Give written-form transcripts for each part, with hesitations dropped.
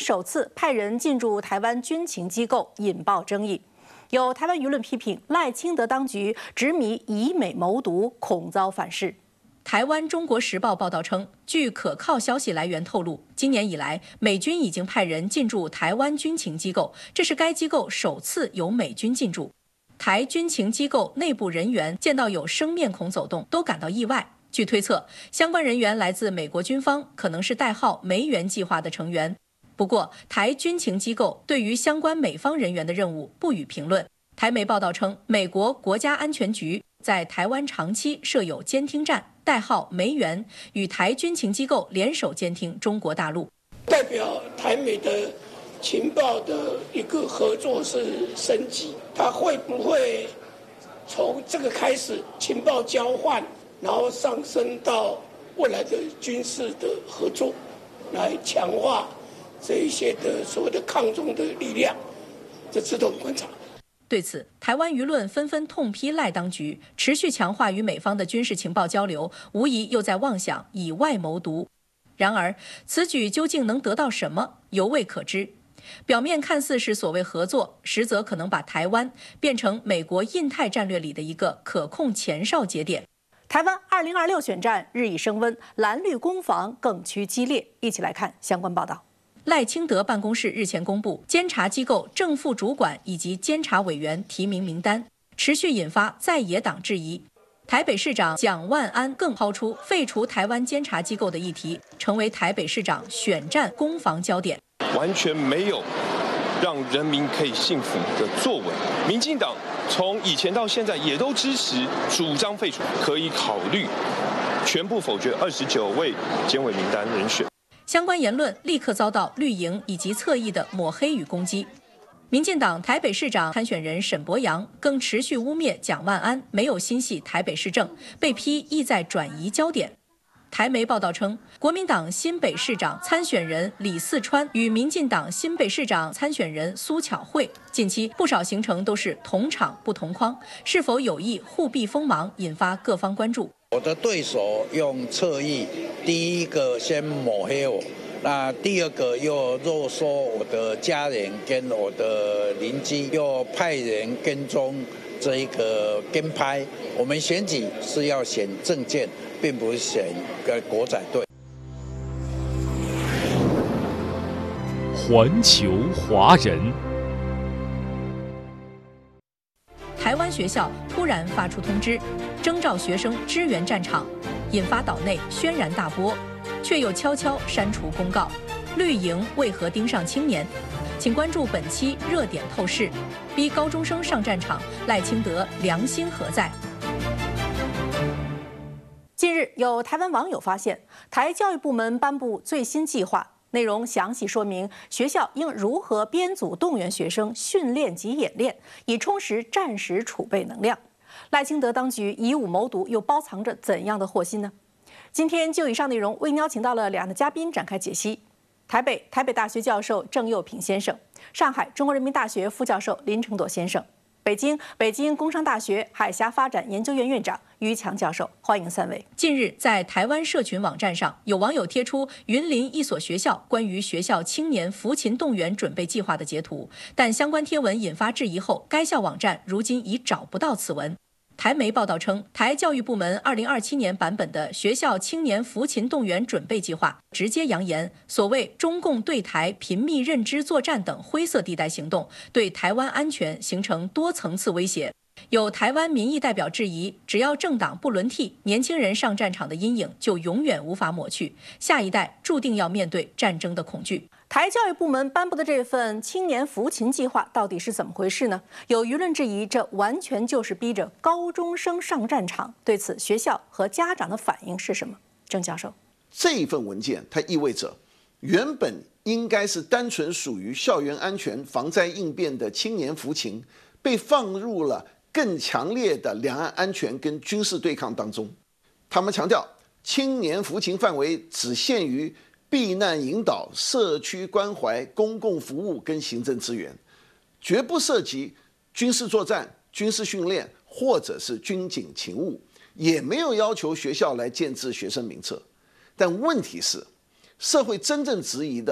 首次派人进驻台湾军情机构，引爆争议。有台湾舆论批评赖清德当局执迷以美谋独，恐遭反噬。台湾《中国时报》报道称，据可靠消息来源透露，今年以来，美军已经派人进驻台湾军情机构，这是该机构首次有美军进驻。台军情机构内部人员见到有生面孔走动，都感到意外。据推测，相关人员来自美国军方，可能是代号梅园计划的成员。不过，台军情机构对于相关美方人员的任务不予评论。台媒报道称，美国国家安全局在台湾长期设有监听站，代号梅园，与台军情机构联手监听中国大陆。 代表台美的情报的一个合作是升级，它会不会从这个开始情报交换，然后上升到未来的军事的合作，来强化这一些的所谓的抗中的力量，这值得我们观察。 对此，台湾舆论纷纷痛批赖当局持续强化与美方的军事情报交流，无疑又在妄想以外谋独。然而，此举究竟能得到什么，犹未可知。表面看似是所谓合作，实则可能把台湾变成美国印太战略里的一个可控前哨节点。台湾2026选战日益升温，蓝绿攻防更趋激烈。一起来看相关报道。赖清德办公室日前公布监察机构正副主管以及监察委员提名名单，持续引发在野党质疑。台北市长蒋万安更抛出废除台湾监察机构的议题，成为台北市长选战攻防焦点。 完全没有让人民可以幸福的作为。民进党从以前到现在也都支持主张废除，可以考虑全部否决29位监委名单人选。 相关言论立刻遭到绿营以及侧翼的抹黑与攻击。民进党台北市长参选人沈伯洋更持续污蔑蒋万安没有心系台北市政，被批意在转移焦点。台媒报道称，国民党新北市长参选人李四川与民进党新北市长参选人苏巧慧近期不少行程都是同场不同框，是否有意互避锋芒，引发各方关注。 我的对手用侧翼，第一个先抹黑我，那第二个又肉说我的家人跟我的邻居，又派人跟踪这一个跟拍。我们选举是要选政见，并不是选个国仔队。 环球华人。 台湾学校突然发出通知，征召学生支援战场，引发岛内轩然大波，却又悄悄删除公告。绿营为何盯上青年？请关注本期热点透视。逼高中生上战场，赖清德良心何在？近日，有台湾网友发现，台教育部门颁布最新计划。内容详细说明学校应如何编组动员学生训练及演练，以充实战时储备能量。赖清德当局以武谋独，又包藏着怎样的祸心呢？今天就以上内容为您邀请到了两位嘉宾展开解析：台北大学教授郑佑平先生，上海中国人民大学副教授林承朵先生，北京工商大学海峡发展研究院院长于强教授，欢迎三位。近日，在台湾社群网站上，有网友贴出云林一所学校关于学校青年服勤动员准备计划的截图，但相关贴文引发质疑后，该校网站如今已找不到此文。台媒报道称，台教育部门2027年版本的学校青年服勤动员准备计划直接扬言，所谓中共对台频密认知作战等灰色地带行动，对台湾安全形成多层次威胁。有台湾民意代表质疑，只要政党不轮替，年轻人上战场的阴影就永远无法抹去，下一代注定要面对战争的恐惧。台教育部门颁布的这份青年服勤计划到底是怎么回事呢？有舆论质疑，这完全就是逼着高中生上战场。对此，学校和家长的反应是什么？郑教授， 这份文件它意味着，原本应该是单纯属于校园安全、防灾应变的青年服勤，被放入了更强烈的两岸安全跟军事对抗当中。他们强调，青年服勤范围只限于避难引导、社区关怀、公共服务跟行政资源，绝不涉及军事作战、军事训练或者是军警勤务，也没有要求学校来建制学生名册。但问题是，社会真正质疑的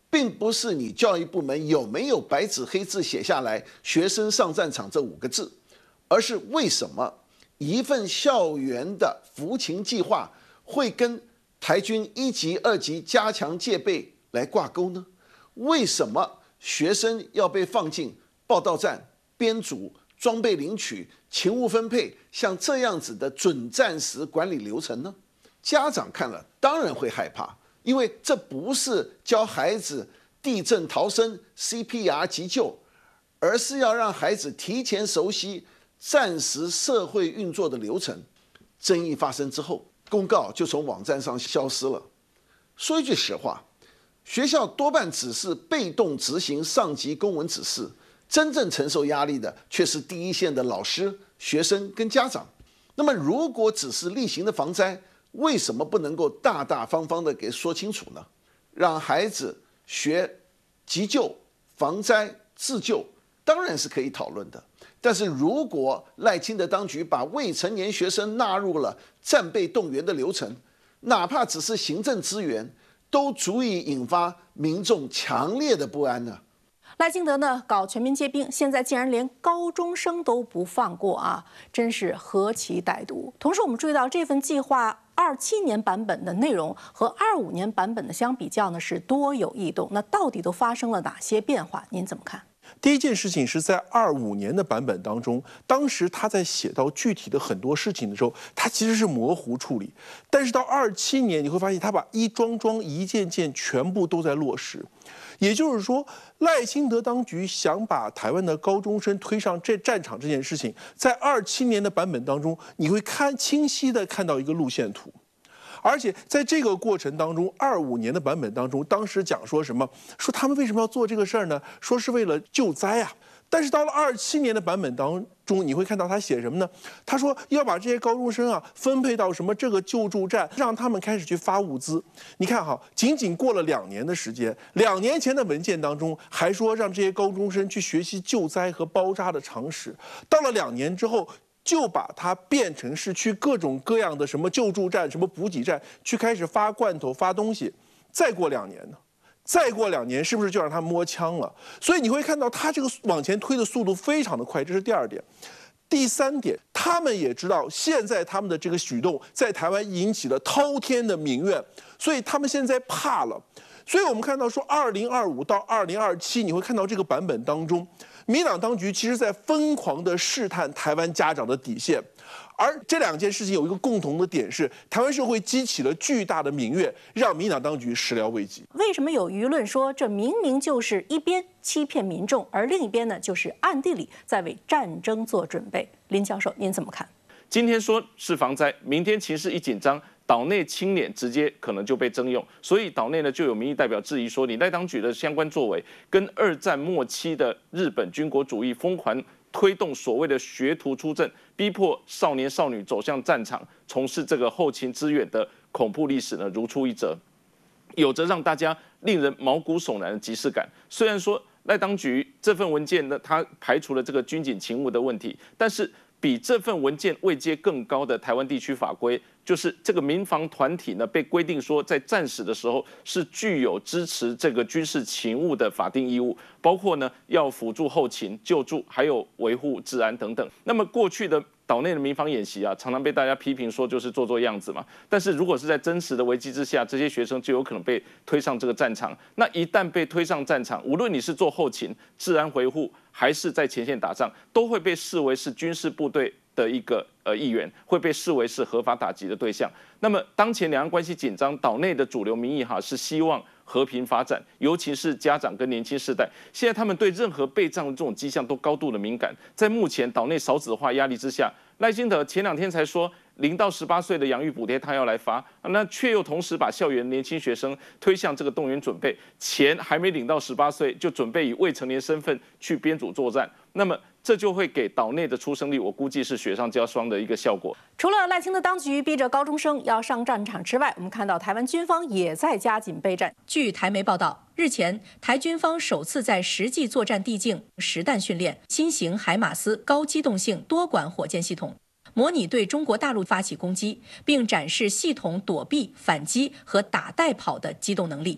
并不是你教育部门有没有白纸黑字写下来“学生上战场”这5个字，而是为什么一份校园的服勤计划会跟台军1级、2级加强戒备来挂钩呢？为什么学生要被放进报到站、编组、装备领取、勤务分配，像这样子的准战时管理流程呢？家长看了当然会害怕，因为这不是教孩子地震逃生、CPR 急救，而是要让孩子提前熟悉战时社会运作的流程。争议发生之后，公告就从网站上消失了。说一句实话，学校多半只是被动执行上级公文指示，真正承受压力的却是第一线的老师、学生跟家长。那么，如果只是例行的防灾，为什么不能够大大方方的给说清楚呢？让孩子学急救、防灾、自救，当然是可以讨论的。但是如果赖清德当局把未成年学生纳入了战备动员的流程，哪怕只是行政资源，都足以引发民众强烈的不安呢。 赖清德呢搞全民皆兵，现在竟然连高中生都不放过啊，真是何其歹毒！同时，我们注意到这份计划27年版本的内容和25年版本的相比较呢，是多有异动。那到底都发生了哪些变化？您怎么看？ 第一件事情是在25年的版本当中，当时他在写到具体的很多事情的时候，他其实是模糊处理。但是到27年，你会发现他把一桩桩、一件件全部都在落实。也就是说，赖清德当局想把台湾的高中生推上战场这件事情，在27年的版本当中，你会清晰的看到一个路线图。而且在这个过程当中，25年的版本当中，当时讲说什么？说他们为什么要做这个事儿呢？说是为了救灾啊。但是到了27年的版本当中，你会看到他写什么呢？他说要把这些高中生啊分配到什么这个救助站，让他们开始去发物资。你看哈，仅仅过了2年的时间，2年前的文件当中还说让这些高中生去学习救灾和包扎的常识，到了2年之后，就把它变成是去各种各样的什么救助站、什么补给站去开始发罐头、发东西。再过2年呢？再过2年，是不是就让他摸枪了？所以你会看到他这个往前推的速度非常的快，这是第2点。第3点，他们也知道现在他们的这个举动在台湾引起了滔天的民怨，所以他们现在怕了。所以我们看到说，2025到2027，你会看到这个版本当中，民进党当局其实在疯狂的试探台湾家长的底线。而这2件事情有一个共同的点是，台湾社会激起了巨大的民怨，让民进党当局始料未及。 为什么有舆论说这明明就是一边欺骗民众，而另一边呢就是暗地里在为战争做准备？林教授，您怎么看？ 今天说是防灾，明天情势一紧张，岛内清廉直接可能就被征用，所以岛内呢就有民意代表质疑说，你赖当局的相关作为跟2战末期的日本军国主义疯狂推动所谓的学徒出阵，逼迫少年少女走向战场，从事这个后勤支援的恐怖历史呢，如出一辙，有着让大家令人毛骨悚然的即视感。虽然说赖当局这份文件呢，它排除了这个军警勤务的问题，但是比这份文件位阶更高的台湾地区法规，就是这个民防团体呢，被规定说在战时的时候是具有支持这个军事勤务的法定义务，包括呢要辅助后勤、救助，还有维护治安等等。那么过去的岛内的民防演习啊，常常被大家批评说就是做样子嘛。但是如果是在真实的危机之下，这些学生就有可能被推上这个战场。那一旦被推上战场，无论你是做后勤、治安维护，还是在前线打仗，都会被视为是军事部队的一个议员，会被视为是合法打击的对象。那么当前两岸关系紧张，岛内的主流民意是希望和平发展，尤其是家长跟年轻世代，现在他们对任何备战的这种迹象都高度的敏感。在目前岛内少子化压力之下，赖清德前2天才说0到18岁的养育补贴他要来发，那却又同时把校园年轻学生推向这个动员准备，钱还没领到18岁就准备以未成年身份去编组作战，那么这就会给岛内的出生率，我估计是雪上加霜的一个效果。 除了赖清德当局逼着高中生要上战场之外，我们看到台湾军方也在加紧备战。据台媒报道，日前台军方首次在实际作战地境实弹训练新型海马斯高机动性多管火箭系统，模拟对中国大陆发起攻击，并展示系统躲避、反击和打带跑的机动能力。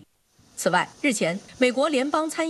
此外，日前美国联邦参议